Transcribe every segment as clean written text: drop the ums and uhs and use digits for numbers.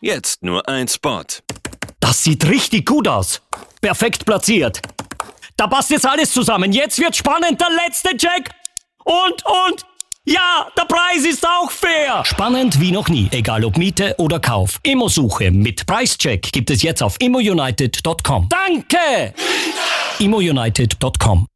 Jetzt nur ein Spot. Das sieht richtig gut aus. Perfekt platziert. Da passt jetzt alles zusammen. Jetzt wird spannend. Der letzte Check. Und. Ja, der Preis ist auch fair. Spannend wie noch nie. Egal ob Miete oder Kauf. Immosuche mit Preischeck gibt es jetzt auf immounited.com. Danke! immounited.com.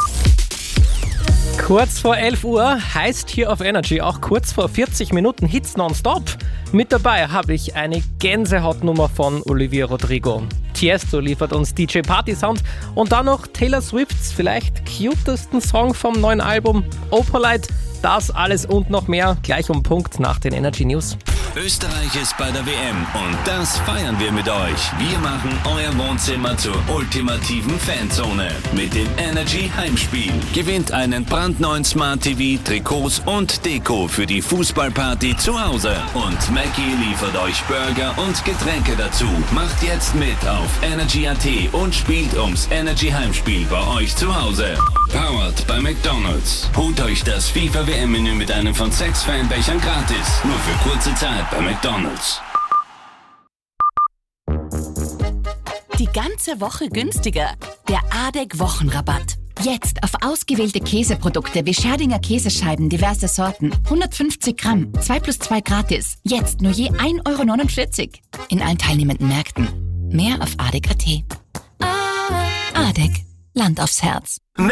Kurz vor 11 Uhr heißt hier auf Energy auch kurz vor 40 Minuten Hits nonstop. Mit dabei habe ich eine Gänsehautnummer von Olivia Rodrigo. Tiesto liefert uns DJ Party Sound und dann noch Taylor Swifts vielleicht cutesten Song vom neuen Album Opalite. Das alles und noch mehr gleich um Punkt nach den Energy News. Österreich ist bei der WM und das feiern wir mit euch. Wir machen euer Wohnzimmer zur ultimativen Fanzone mit dem Energy Heimspiel. Gewinnt einen brandneuen Smart TV, Trikots und Deko für die Fußballparty zu Hause. Und Mackie liefert euch Burger und Getränke dazu. Macht jetzt mit auf Energy.at und spielt ums Energy Heimspiel bei euch zu Hause. Powered bei McDonald's. Holt euch das FIFA WM-Menü mit einem von 6 Fanbechern gratis. Nur für kurze Zeit bei McDonald's. Die ganze Woche günstiger. Der ADEC-Wochenrabatt. Jetzt auf ausgewählte Käseprodukte wie Scherdinger Käsescheiben diverse Sorten. 150 Gramm, 2+2 gratis. Jetzt nur je 1,49 € in allen teilnehmenden Märkten. Mehr auf ADEC.at. ADEC. Land aufs Herz.